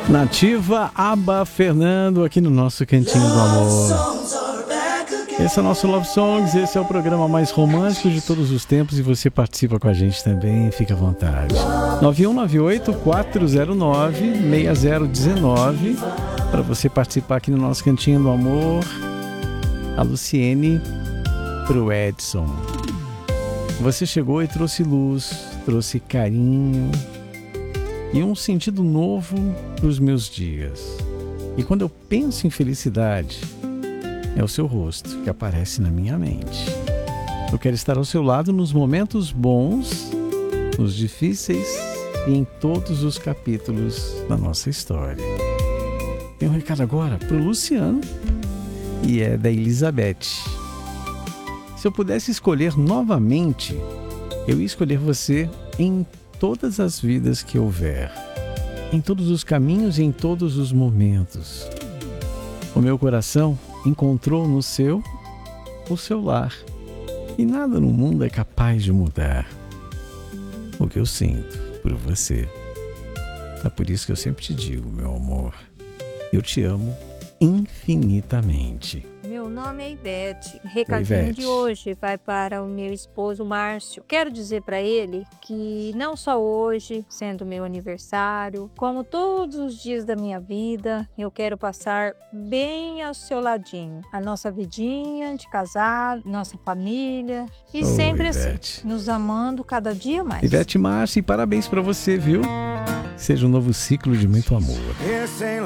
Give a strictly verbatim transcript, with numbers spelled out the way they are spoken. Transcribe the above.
Nativa, Aba, Fernando, aqui no nosso Cantinho do Amor. Esse é o nosso Love Songs, esse é o programa mais romântico de todos os tempos e você participa com a gente também, fica à vontade. nove um nove oito, quatro zero nove, seis zero um nove para você participar aqui no nosso Cantinho do Amor. A Luciene pro Edson. Você chegou e trouxe luz, trouxe carinho e um sentido novo para os meus dias. E quando eu penso em felicidade, é o seu rosto que aparece na minha mente. Eu quero estar ao seu lado nos momentos bons, nos difíceis e em todos os capítulos da nossa história. Tem um recado agora para o Luciano e é da Elizabeth. Se eu pudesse escolher novamente, eu ia escolher você em todas as vidas que houver, em todos os caminhos e em todos os momentos. O meu coração encontrou no seu o seu lar e nada no mundo é capaz de mudar o que eu sinto por você. É por isso que eu sempre te digo, meu amor, eu te amo infinitamente. Meu nome é Ivete. O recadinho Ivete. de hoje vai para o meu esposo Márcio. Quero dizer para ele que não só hoje, sendo meu aniversário, como todos os dias da minha vida, eu quero passar bem ao seu ladinho. A nossa vidinha de casado, nossa família e Oh, sempre Ivete. assim, nos amando cada dia mais. Ivete Márcio, parabéns pra você, viu? Seja um novo ciclo de muito amor.